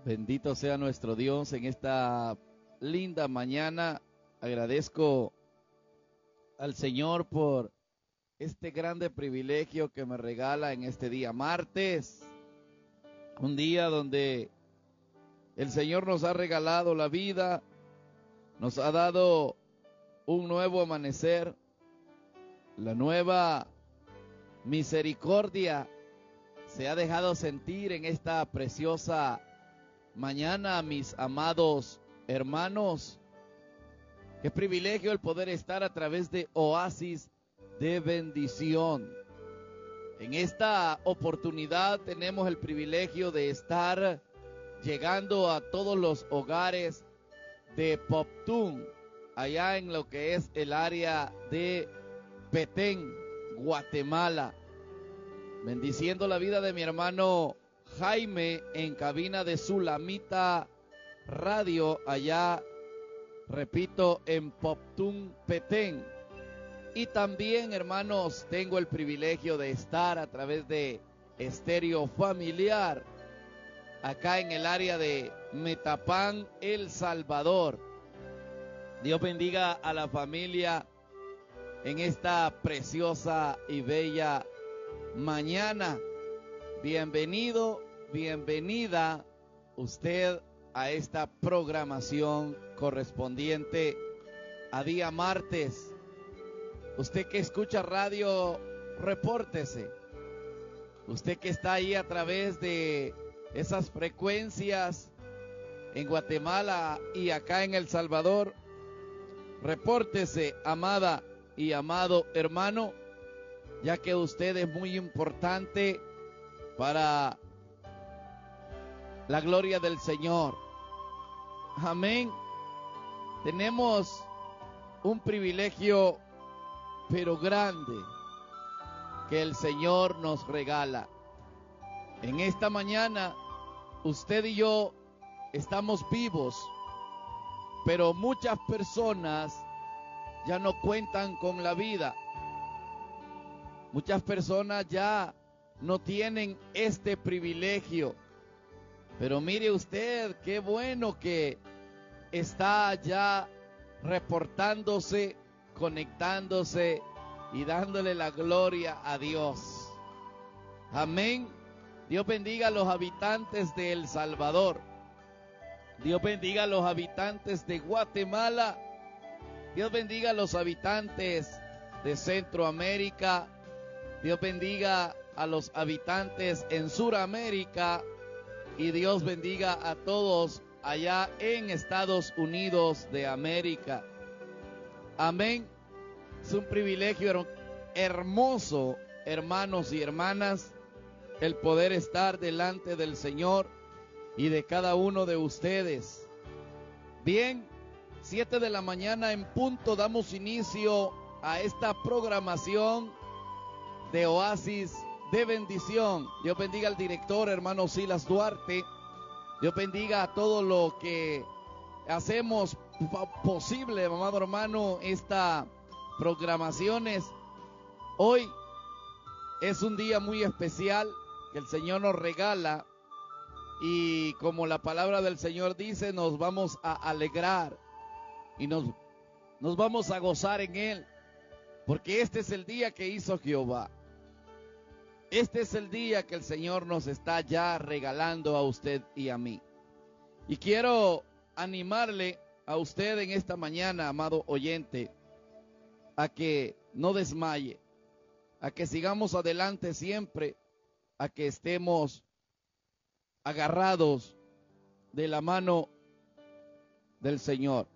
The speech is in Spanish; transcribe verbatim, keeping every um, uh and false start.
Bendito sea nuestro Dios en esta linda mañana. Agradezco al Señor por este grande privilegio que me regala en este día martes. Un día donde el Señor nos ha regalado la vida, nos ha dado un nuevo amanecer, la nueva misericordia se ha dejado sentir en esta preciosa mañana, mis amados hermanos. Qué privilegio el poder estar a través de Oasis de Bendición. En esta oportunidad tenemos el privilegio de estar llegando a todos los hogares de Poptún, allá en lo que es el área de Petén, Guatemala. Bendiciendo la vida de mi hermano Jaime en cabina de Sulamita Radio, allá, repito, en Poptún, Petén. Y también, hermanos, tengo el privilegio de estar a través de Estéreo Familiar, acá en el área de Metapán, El Salvador. Dios bendiga a la familia en esta preciosa y bella mañana. Bienvenido, bienvenida usted a esta programación correspondiente a día martes. Usted que escucha radio, repórtese. Usted que está ahí a través de esas frecuencias en Guatemala y acá en El Salvador, repórtese, amada y amado hermano, ya que usted es muy importante para la gloria del Señor. Amén. Tenemos un privilegio, pero grande, que el Señor nos regala. En esta mañana, usted y yo estamos vivos, pero muchas personas ya no cuentan con la vida. Muchas personas ya no tienen este privilegio. Pero mire usted, qué bueno que está ya reportándose, conectándose y dándole la gloria a Dios. Amén. Dios bendiga a los habitantes de El Salvador. Dios bendiga a los habitantes de Guatemala. Dios bendiga a los habitantes de Centroamérica. Dios bendiga a los habitantes en Suramérica. Y Dios bendiga a todos allá en Estados Unidos de América. Amén. Es un privilegio hermoso, hermanos y hermanas, el poder estar delante del Señor y de cada uno de ustedes. Bien, siete de la mañana en punto damos inicio a esta programación de Oasis de Bendición. Dios bendiga al director, hermano Silas Duarte. Dios bendiga a todo lo que hacemos posible, amado hermano, esta programaciones. Hoy es un día muy especial que el Señor nos regala, y como la palabra del Señor dice, nos vamos a alegrar y nos, nos vamos a gozar en Él, porque este es el día que hizo Jehová. Este es el día que el Señor nos está ya regalando a usted y a mí. Y quiero animarle a usted en esta mañana, amado oyente, a que no desmaye, a que sigamos adelante siempre, a que estemos agarrados de la mano del Señor.